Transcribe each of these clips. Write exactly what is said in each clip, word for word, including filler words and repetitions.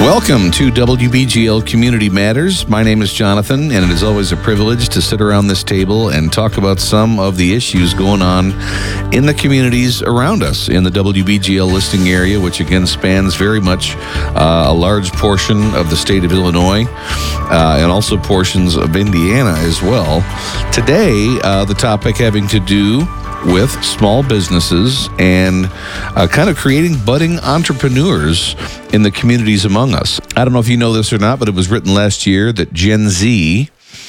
Welcome to W B G L Community Matters. My name is Jonathan, and it is always a privilege to sit around this table and talk about some of the issues going on in the communities around us in the W B G L listing area, which again spans very much uh, a large portion of the state of Illinois uh, and also portions of Indiana as well. Today, uh, the topic having to do with small businesses and uh, kind of creating budding entrepreneurs in the communities among us. I don't know if you know this or not, but it was written last year that Gen Z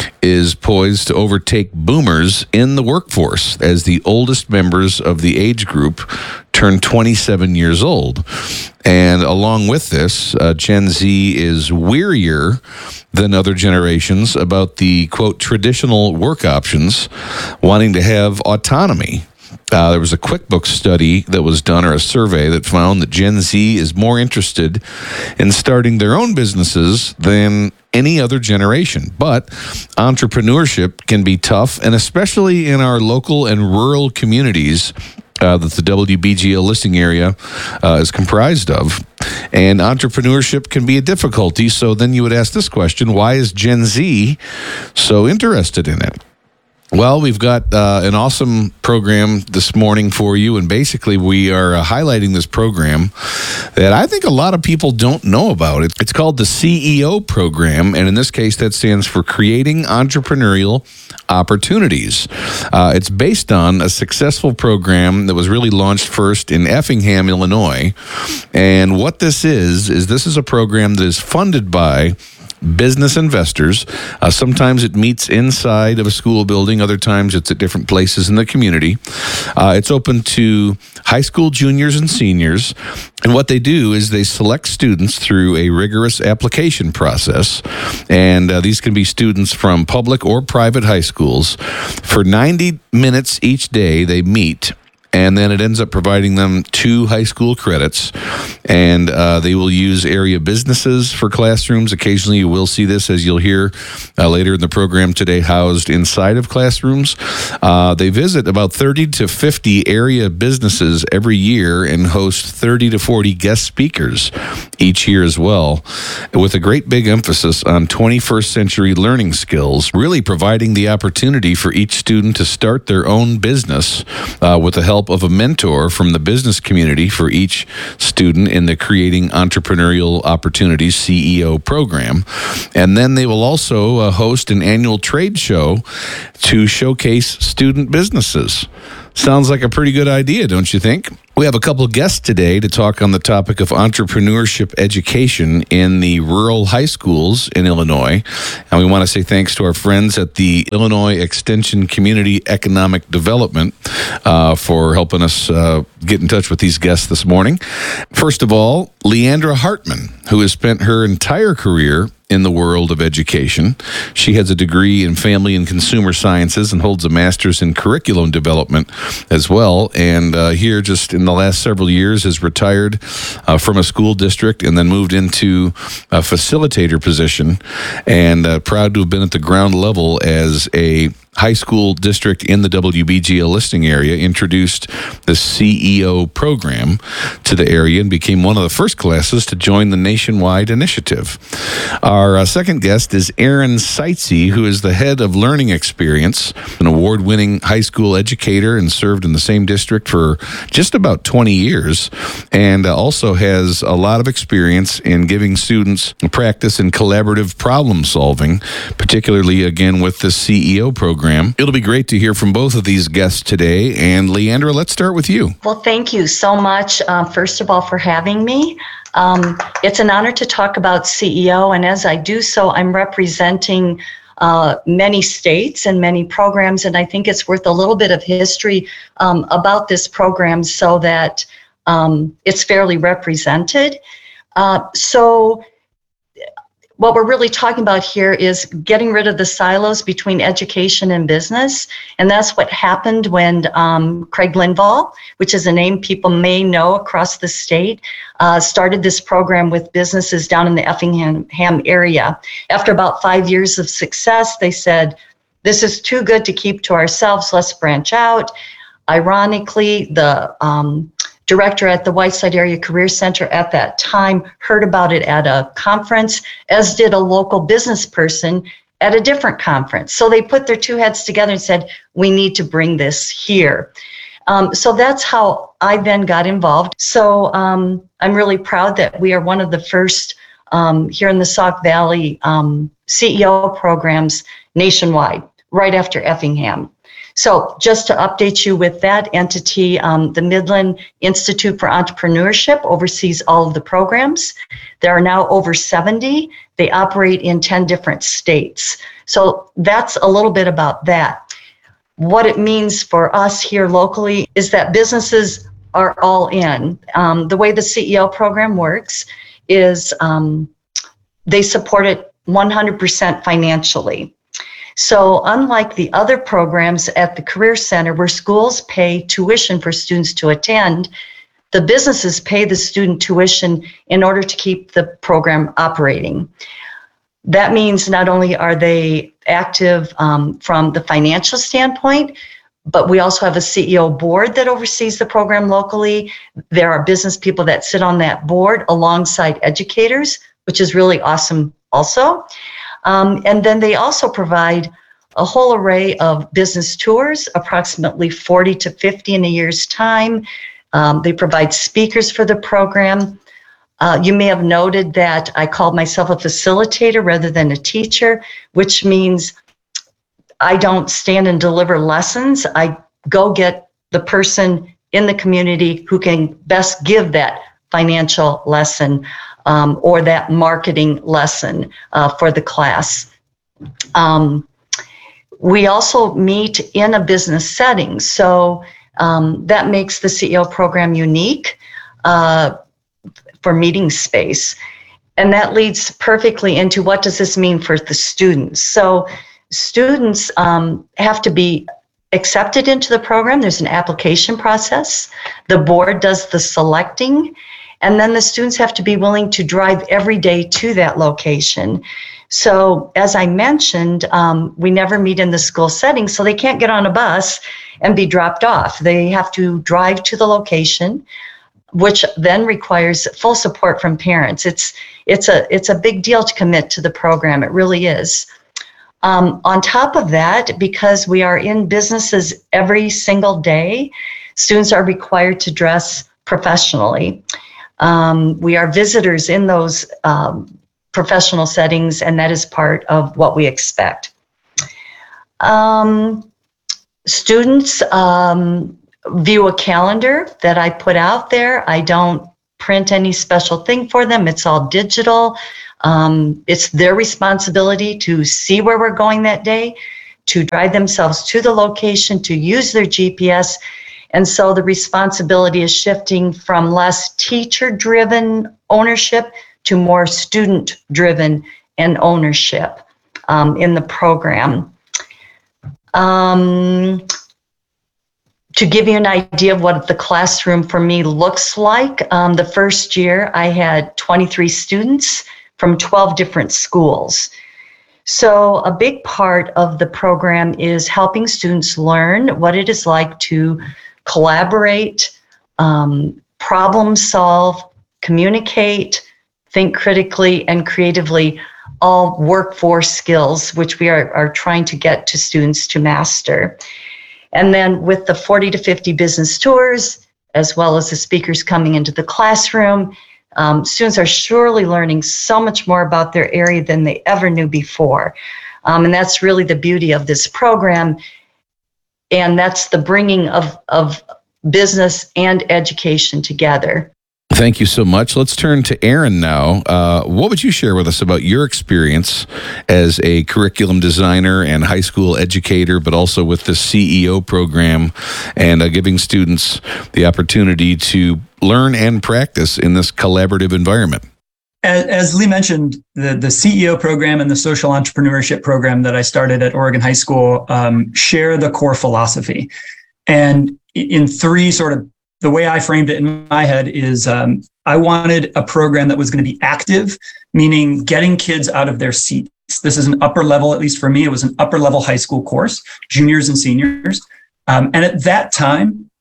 is poised to overtake boomers in the workforce as the oldest members of the age group turn twenty-seven years old. And along with this, uh, Gen Z is wearier than other generations about the, quote, traditional work options, wanting to have autonomy. Uh, there was a QuickBooks study that was done, or a survey that found that Gen Z is more interested in starting their own businesses than any other generation. But entrepreneurship can be tough, and especially in our local and rural communities uh, that the W B G L listing area uh, is comprised of. And entrepreneurship can be a difficulty. So then you would ask this question: why is Gen Z so interested in it? Well, we've got uh, an awesome program this morning for you, and basically we are uh, highlighting this program that I think a lot of people don't know about. It, it's called the C E O program, and in this case that stands for Creating Entrepreneurial Opportunities. Uh, it's based on a successful program that was really launched first in Effingham, Illinois, and what this is, is this is a program that is funded by business investors. Uh, sometimes it meets inside of a school building. Other times it's at different places in the community. Uh, it's open to high school juniors and seniors. And what they do is they select students through a rigorous application process. And uh, these can be students from public or private high schools. For ninety minutes each day, they meet. And then it ends up providing them two high school credits, and uh, they will use area businesses for classrooms. Occasionally you will see this, as you'll hear uh, later in the program today, housed inside of classrooms. Uh, they visit about thirty to fifty area businesses every year and host thirty to forty guest speakers each year as well, with a great big emphasis on twenty-first century learning skills, really providing the opportunity for each student to start their own business uh, with the help of a mentor from the business community for each student in the Creating Entrepreneurial Opportunities C E O program. And then they will also uh, host an annual trade show to showcase student businesses. Sounds like a pretty good idea, don't you think? We have a couple of guests today to talk on the topic of entrepreneurship education in the rural high schools in Illinois. And we want to say thanks to our friends at the Illinois Extension Community Economic Development uh, for helping us uh, get in touch with these guests this morning. First of all, Leandra Hartman, who has spent her entire career in the world of education. She has a degree in family and consumer sciences and holds a master's in curriculum development as well. And uh, here just in the last several years has retired uh, from a school district and then moved into a facilitator position, and uh, proud to have been at the ground level as a high school district in the W B G L listing area introduced the C E O program to the area and became one of the first classes to join the nationwide initiative. Our uh, second guest is Erin Seitze, who is the head of learning experience, an award-winning high school educator, and served in the same district for just about twenty years, and uh, also has a lot of experience in giving students practice in collaborative problem solving, particularly again with the C E O program. It'll be great to hear from both of these guests today. And Leandra, let's start with you. Well, thank you so much, uh, first of all, for having me. Um, it's an honor to talk about C E O, and as I do so, I'm representing uh, many states and many programs, and I think it's worth a little bit of history um, about this program so that um, it's fairly represented. Uh, so what we're really talking about here is getting rid of the silos between education and business. And that's what happened when um, Craig Linvall, which is a name people may know across the state, uh, started this program with businesses down in the Effingham area. After about five years of success, they said, this is too good to keep to ourselves, let's branch out. Ironically, the um, director at the Whiteside Area Career Center at that time heard about it at a conference, as did a local business person at a different conference. So they put their two heads together and said, we need to bring this here. Um, so that's how I then got involved. So um, I'm really proud that we are one of the first um, here in the Sauk Valley um, C E O programs nationwide, right after Effingham. So just to update you with that entity, um, the Midland Institute for Entrepreneurship oversees all of the programs. There are now over seventy. They operate in ten different states. So that's a little bit about that. What it means for us here locally is that businesses are all in. Um, the way the C E O program works is um, they support it one hundred percent financially. So unlike the other programs at the Career Center where schools pay tuition for students to attend, the businesses pay the student tuition in order to keep the program operating. That means not only are they active um, from the financial standpoint, but we also have a C E O board that oversees the program locally. There are business people that sit on that board alongside educators, which is really awesome also. Um, and then they also provide a whole array of business tours, approximately forty to fifty in a year's time. Um, they provide speakers for the program. Uh, you may have noted that I called myself a facilitator rather than a teacher, which means I don't stand and deliver lessons. I go get the person in the community who can best give that financial lesson um, or that marketing lesson uh, for the class. Um, we also meet in a business setting, so um, that makes the C E O program unique uh, for meeting space. And that leads perfectly into what does this mean for the students. So students um, have to be accepted into the program. There's an application process. The board does the selecting, and then the students have to be willing to drive every day to that location. So as I mentioned, um, we never meet in the school setting, so they can't get on a bus and be dropped off. They have to drive to the location, which then requires full support from parents. It's it's a it's a big deal to commit to the program. It really is. Um, on top of that, because we are in businesses every single day, students are required to dress professionally. Um, we are visitors in those um, professional settings, and that is part of what we expect. Um, students um, view a calendar that I put out there. I don't print any special thing for them. It's all digital. Um, it's their responsibility to see where we're going that day, to drive themselves to the location, to use their G P S. And so the responsibility is shifting from less teacher-driven ownership to more student-driven and ownership um, in the program. Um, to give you an idea of what the classroom for me looks like, um, the first year I had twenty-three students from twelve different schools. So a big part of the program is helping students learn what it is like to collaborate, um, problem solve, communicate, think critically and creatively, all workforce skills, which we are, are trying to get to students to master. And then with the forty to fifty business tours, as well as the speakers coming into the classroom, um, students are surely learning so much more about their area than they ever knew before. Um, and that's really the beauty of this program. And that's the bringing of, of business and education together. Thank you so much. Let's turn to Erin now. Uh, what would you share with us about your experience as a curriculum designer and high school educator, but also with the C E O program and uh, giving students the opportunity to learn and practice in this collaborative environment? As, as Lee mentioned, the, the C E O program and the social entrepreneurship program that I started at Oregon High School um, share the core philosophy. And in three sort of the way I framed it in my head is um, I wanted a program that was going to be active, meaning getting kids out of their seats. This is an upper level, at least for me, it was an upper level high school course, juniors and seniors. Um, and at that time,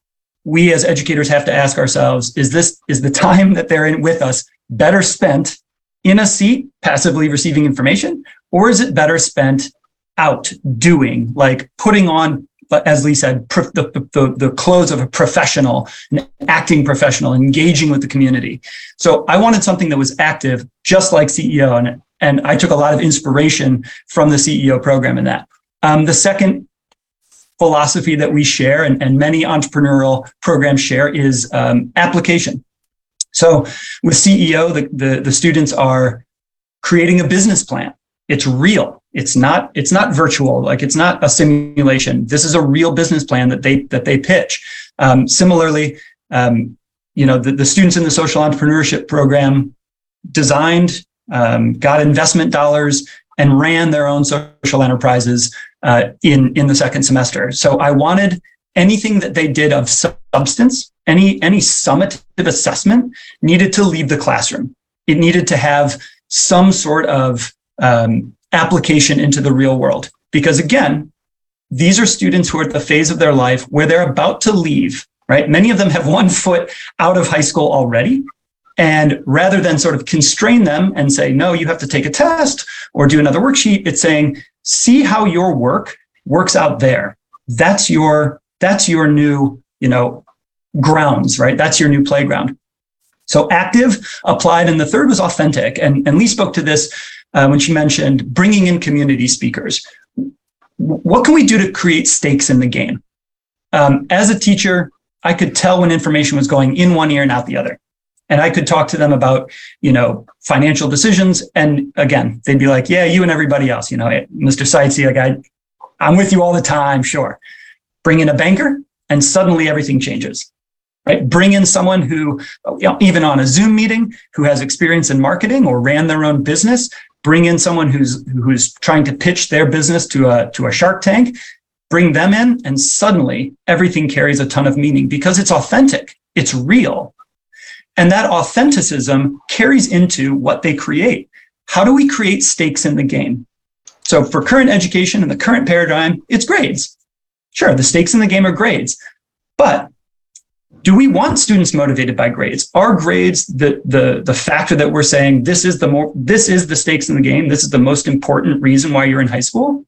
we as educators have to ask ourselves, is this, is the time that they're in with us better spent in a seat, passively receiving information, or is it better spent out doing, like putting on, as Lee said, the, the, the clothes of a professional, an acting professional, engaging with the community. So I wanted something that was active, just like C E O, and, and I took a lot of inspiration from the C E O program in that. Um, the second philosophy that we share, and, and many entrepreneurial programs share, is um, application. So with C E O, the, the, the students are creating a business plan. It's real. It's not, it's not virtual. Like, it's not a simulation. This is a real business plan that they, that they pitch. Um, similarly, um, you know, the, the students in the social entrepreneurship program designed, um, got investment dollars, and ran their own social enterprises uh, in, in the second semester. So I wanted anything that they did of substance, any, any summative assessment needed to leave the classroom. It needed to have some sort of um, application into the real world. Because again, these are students who are at the phase of their life where they're about to leave, right? Many of them have one foot out of high school already. And rather than sort of constrain them and say, no, you have to take a test or do another worksheet, it's saying, see how your work works out there. That's your, that's your new, you know, grounds, right? That's your new playground. So active, applied, and the third was authentic. And, and Lee spoke to this uh, when she mentioned bringing in community speakers. What can we do to create stakes in the game? Um, as a teacher, I could tell when information was going in one ear and out the other. And I could talk to them about, you know, financial decisions. And again, they'd be like, yeah, you and everybody else, you know, hey, Mister Seitze, like I, I'm with you all the time. Sure. Bring in a banker and suddenly everything changes, right? Bring in someone who, you know, even on a Zoom meeting, who has experience in marketing or ran their own business. Bring in someone who's, who's trying to pitch their business to a, to a Shark Tank. Bring them in, and suddenly everything carries a ton of meaning because it's authentic. It's real. And that authenticism carries into what they create. How do we create stakes in the game? So for current education and the current paradigm, it's grades. Sure, the stakes in the game are grades. But do we want students motivated by grades? Are grades the, the, the factor that we're saying this is the more this is the stakes in the game, this is the most important reason why you're in high school?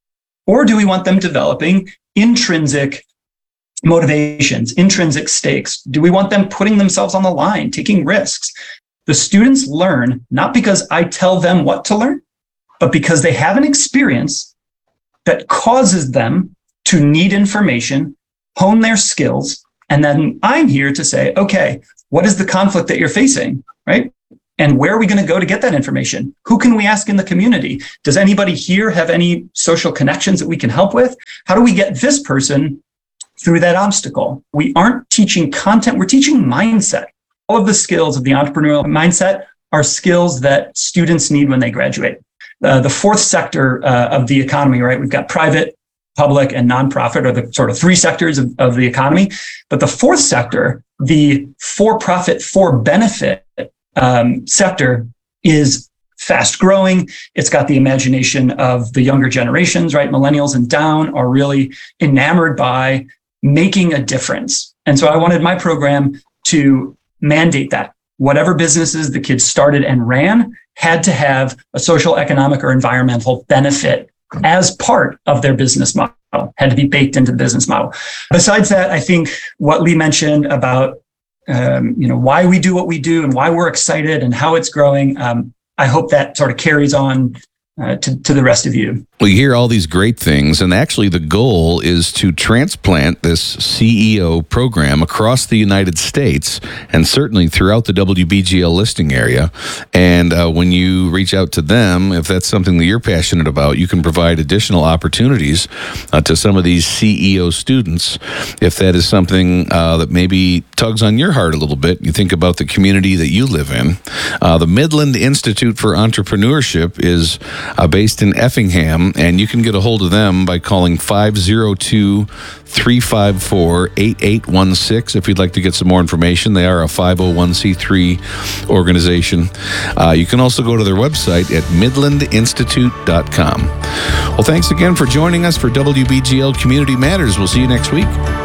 Or do we want them developing intrinsic motivations, intrinsic stakes? Do we want them putting themselves on the line, taking risks? The students learn not because I tell them what to learn, but because they have an experience that causes them to need information, hone their skills, and then I'm here to say, okay, what is the conflict that you're facing, right? And where are we going to go to get that information? Who can we ask in the community? Does anybody here have any social connections that we can help with? How do we get this person through that obstacle? We aren't teaching content, we're teaching mindset. All of the skills of the entrepreneurial mindset are skills that students need when they graduate. Uh, the fourth sector uh, of the economy, right? We've got private, public, and nonprofit are the sort of three sectors of, of the economy. But the fourth sector, the for-profit, for-benefit um, sector, is fast growing. It's got the imagination of the younger generations, right? Millennials and down are really enamored by making a difference. And so I wanted my program to mandate that. Whatever businesses the kids started and ran had to have a social, economic, or environmental benefit as part of their business model, had to be baked into the business model. Besides that, I think what Lee mentioned about um, you know, why we do what we do and why we're excited and how it's growing, um, I hope that sort of carries on uh, to, to the rest of you. We hear all these great things, and actually the goal is to transplant this C E O program across the United States and certainly throughout the W B G L listing area. And uh, when you reach out to them, if that's something that you're passionate about, you can provide additional opportunities uh, to some of these C E O students. If that is something uh, that maybe tugs on your heart a little bit, you think about the community that you live in. Uh, the Midland Institute for Entrepreneurship is uh, based in Effingham, and you can get a hold of them by calling five oh two, three five four, eight eight one six if you'd like to get some more information. They are a five oh one c three organization. Uh, you can also go to their website at midland institute dot com. Well, thanks again for joining us for W B G L Community Matters. We'll see you next week.